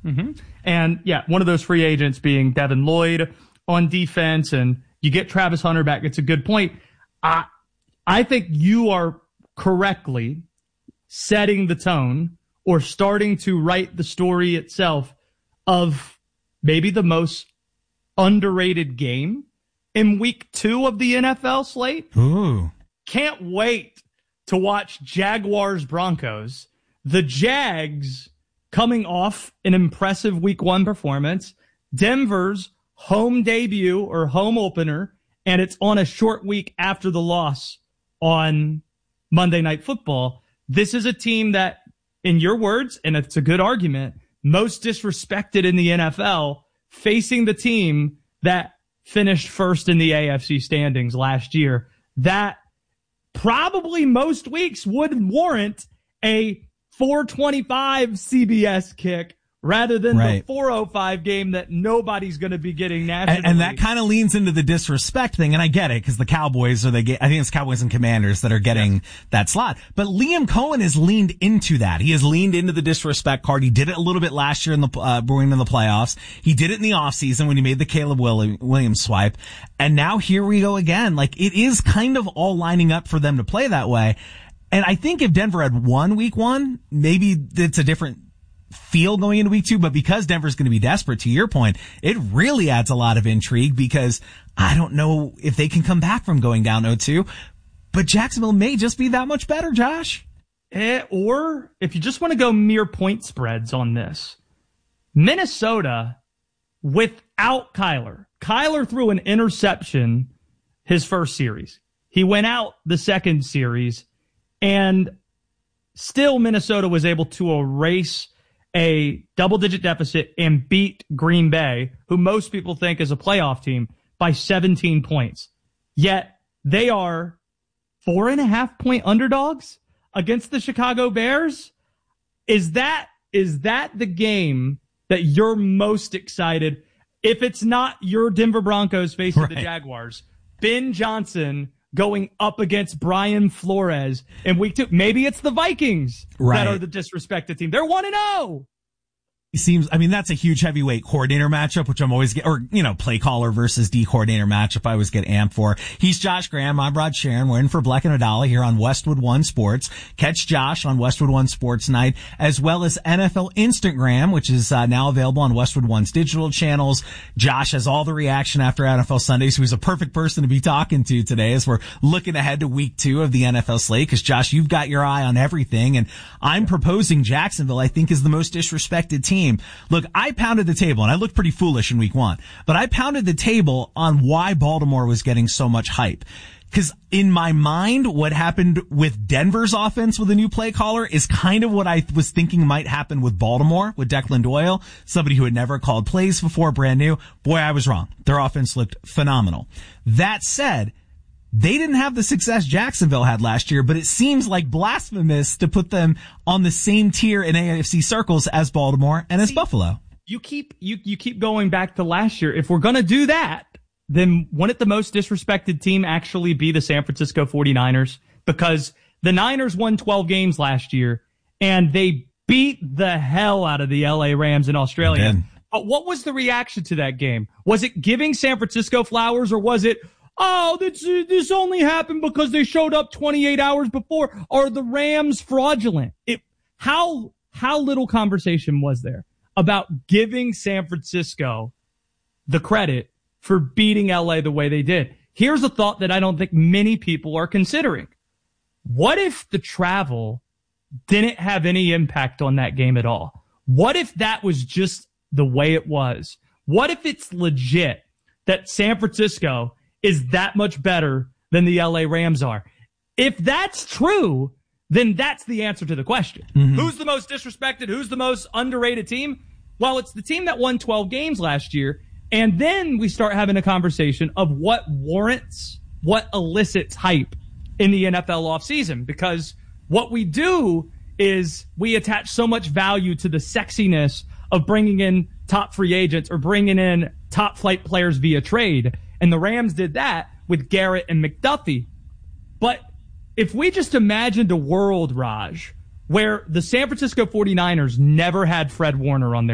Mm-hmm. And yeah, one of those free agents being Devin Lloyd on defense, and you get Travis Hunter back. It's a good point. I think you are correctly setting the tone or starting to write the story itself of maybe the most underrated game in week 2 of the NFL slate. Ooh. Can't wait to watch Jaguars Broncos. The Jags coming off an impressive week 1 performance. Denver's home debut or home opener, and it's on a short week after the loss on Monday Night Football. This is a team that, in your words, and it's a good argument, most disrespected in the NFL, facing the team that finished first in the AFC standings last year. That probably most weeks would warrant a 425 CBS kick rather than the 405 game that nobody's going to be getting nationally. And that kind of leans into the disrespect thing, and I get it, because the Cowboys I think it's Cowboys and Commanders that are getting that slot. But Liam Cohen has leaned into that. He has leaned into the disrespect card. He did it a little bit last year in the going into the playoffs. He did it in the offseason when he made the Caleb Williams swipe. And now here we go again. Like, it is kind of all lining up for them to play that way. And I think if Denver had won week 1, maybe it's a different feel going into week 2, but because Denver's going to be desperate, to your point, it really adds a lot of intrigue, because I don't know if they can come back from going down 0-2, but Jacksonville may just be that much better, Josh. Or if you just want to go mere point spreads on this, Minnesota without Kyler threw an interception his first series. He went out the second series, and still Minnesota was able to erase a double-digit deficit and beat Green Bay, who most people think is a playoff team, by 17 points. Yet they are 4.5-point underdogs against the Chicago Bears. Is that the game that you're most excited? If it's not your Denver Broncos facing the Jaguars, Ben Johnson going up against Brian Flores in week 2. Maybe it's the Vikings that are the disrespected team. They're 1-0. That's a huge heavyweight coordinator matchup, which I'm always play caller versus D coordinator matchup I always get amped for. He's Josh Graham. I'm Rod Sharon. We're in for Black and Adala here on Westwood One Sports. Catch Josh on Westwood One Sports Night, as well as NFL Instagram, which is now available on Westwood One's digital channels. Josh has all the reaction after NFL Sunday, so he's a perfect person to be talking to today as we're looking ahead to week 2 of the NFL slate, because Josh, you've got your eye on everything, and I'm proposing Jacksonville, I think, is the most disrespected team. Look, I pounded the table, and I looked pretty foolish in week 1, but I pounded the table on why Baltimore was getting so much hype. Because in my mind, what happened with Denver's offense with a new play caller is kind of what I was thinking might happen with Baltimore, with Declan Doyle, somebody who had never called plays before, brand new. Boy, I was wrong. Their offense looked phenomenal. That said, they didn't have the success Jacksonville had last year, but it seems like blasphemous to put them on the same tier in AFC circles as Baltimore and as Buffalo. You keep going back to last year. If we're going to do that, then wouldn't the most disrespected team actually be the San Francisco 49ers? Because the Niners won 12 games last year, and they beat the hell out of the LA Rams in Australia. But what was the reaction to that game? Was it giving San Francisco flowers, or was it, oh, this only happened because they showed up 28 hours before? Are the Rams fraudulent? How little conversation was there about giving San Francisco the credit for beating LA the way they did? Here's a thought that I don't think many people are considering. What if the travel didn't have any impact on that game at all? What if that was just the way it was? What if it's legit that San Francisco is that much better than the LA Rams are? If that's true, then that's the answer to the question. Mm-hmm. Who's the most disrespected? Who's the most underrated team? Well, it's the team that won 12 games last year. And then we start having a conversation of what warrants, what elicits hype in the NFL offseason. Because what we do is we attach so much value to the sexiness of bringing in top free agents or bringing in top flight players via trade. And the Rams did that with Garrett and McDuffie. But if we just imagined a world, Raj, where the San Francisco 49ers never had Fred Warner on their